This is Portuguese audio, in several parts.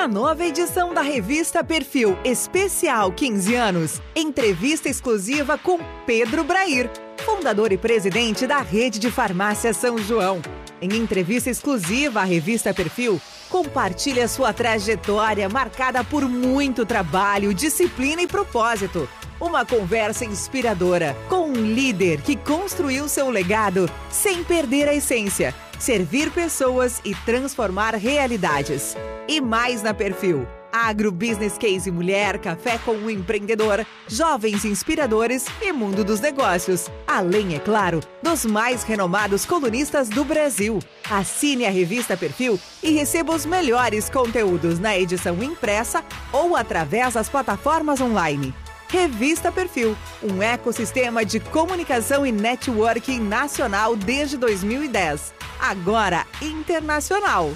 na nova edição da revista Perfil Especial 15 anos, entrevista exclusiva com Pedro Brair, fundador e presidente da Rede de Farmácia São João. Em entrevista exclusiva à revista Perfil, compartilha sua trajetória marcada por muito trabalho, disciplina e propósito. Uma conversa inspiradora com um líder que construiu seu legado sem perder a essência, servir pessoas e transformar realidades. E mais na Perfil: Agro Business Case Mulher, Café com o Empreendedor, Jovens Inspiradores e Mundo dos Negócios. Além, é claro, dos mais renomados colunistas do Brasil. Assine a revista Perfil e receba os melhores conteúdos na edição impressa ou através das plataformas online. Revista Perfil, um ecossistema de comunicação e networking nacional desde 2010. Agora internacional.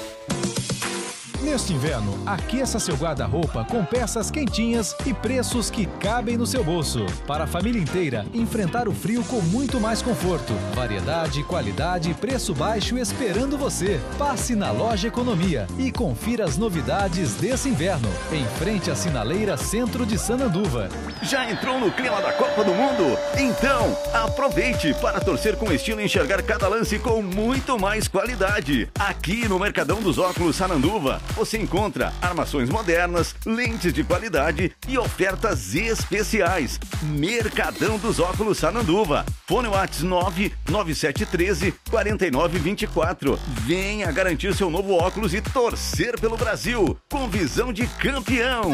Neste inverno, aqueça seu guarda-roupa com peças quentinhas e preços que cabem no seu bolso. Para a família inteira, enfrentar o frio com muito mais conforto. Variedade, qualidade e preço baixo esperando você. Passe na Loja Economia e confira as novidades desse inverno, em frente à Sinaleira Centro de Sananduva. Já entrou no clima da Copa do Mundo? Então, aproveite para torcer com estilo e enxergar cada lance com muito mais qualidade. Aqui no Mercadão dos Óculos Sananduva, você encontra armações modernas, lentes de qualidade e ofertas especiais. Mercadão dos Óculos Sananduva. Fone WhatsApp 99713-4924. Venha garantir seu novo óculos e torcer pelo Brasil com visão de campeão.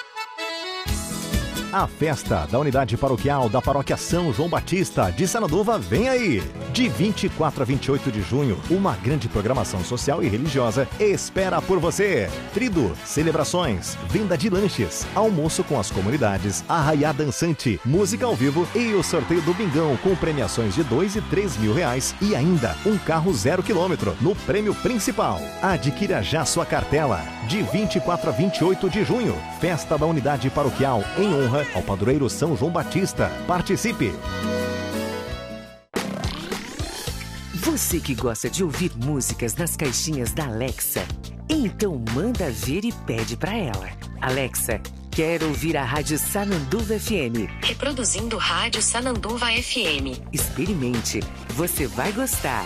A festa da unidade paroquial da Paróquia São João Batista de Sananduva vem aí! De 24 a 28 de junho, uma grande programação social e religiosa espera por você. Trido, celebrações, venda de lanches, almoço com as comunidades, arraiá dançante, música ao vivo e o sorteio do Bingão com premiações de R$2 e R$3.000 e ainda um carro 0 km no prêmio principal. Adquira já sua cartela. De 24 a 28 de junho, festa da unidade paroquial em honra ao padroeiro São João Batista. Participe! Você que gosta de ouvir músicas nas caixinhas da Alexa, então manda ver e pede pra ela. Alexa, quero ouvir a Rádio Sananduva FM. Reproduzindo Rádio Sananduva FM. Experimente, você vai gostar.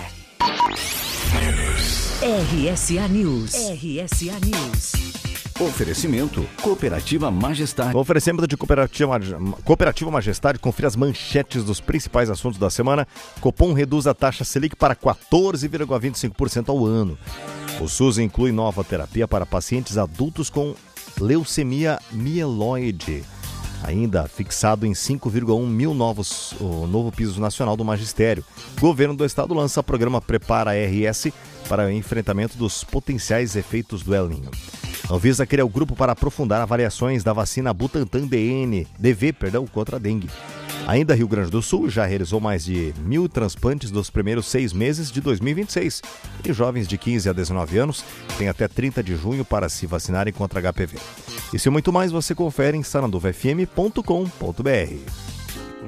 RSA News. RSA News. Oferecimento Cooperativa Majestade. Oferecimento de Cooperativa Majestade. Confira as manchetes dos principais assuntos da semana. Copom reduz a taxa Selic para 14,25% ao ano. O SUS inclui nova terapia para pacientes adultos com leucemia mieloide. Ainda fixado em 5,1 mil o novo piso nacional do magistério. Governo do Estado lança programa Prepara RS para o enfrentamento dos potenciais efeitos do El Niño. Anvisa cria o grupo para aprofundar avaliações da vacina Butantan DV contra a dengue. Ainda Rio Grande do Sul já realizou mais de 1.000 transplantes nos primeiros 6 meses de 2026. E jovens de 15 a 19 anos têm até 30 de junho para se vacinarem contra HPV. Isso e muito mais você confere em sananduvafm.com.br.